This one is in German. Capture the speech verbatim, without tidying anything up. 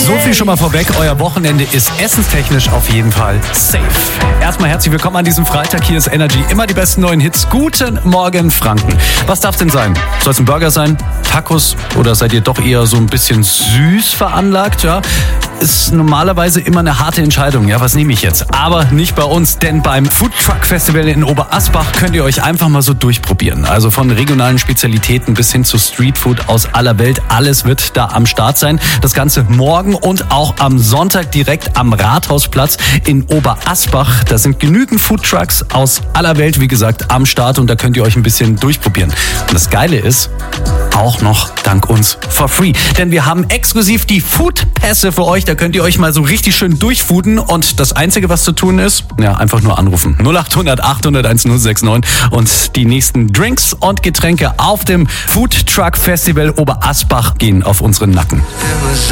So viel schon mal vorweg, euer Wochenende ist essenstechnisch auf jeden Fall safe. Erstmal herzlich willkommen an diesem Freitag, hier ist Energy, immer die besten neuen Hits. Guten Morgen Franken. Was darf's denn sein? Soll es ein Burger sein? Tacos? Oder seid ihr doch eher so ein bisschen süß veranlagt? Ja, ist normalerweise immer eine harte Entscheidung. Ja, was nehme ich jetzt? Aber nicht bei uns, denn beim Food Truck Festival in Oberasbach könnt ihr euch einfach mal so durchprobieren. Also von regionalen Spezialitäten bis hin zu Streetfood aus aller Welt. Alles wird da am Start sein. Das Ganze morgen und auch am Sonntag direkt am Rathausplatz in Oberasbach. Da sind genügend Food Trucks aus aller Welt, wie gesagt, am Start und da könnt ihr euch ein bisschen durchprobieren. Und das Geile ist, auch noch dank uns for free. Denn wir haben exklusiv die Food-Pässe für euch. Da könnt ihr euch mal so richtig schön durchfooden. Und das Einzige, was zu tun ist, ja, einfach nur anrufen. null acht hundert achthundert eins null sechs neun. Und die nächsten Drinks und Getränke auf dem Food Truck Festival Oberasbach gehen auf unseren Nacken.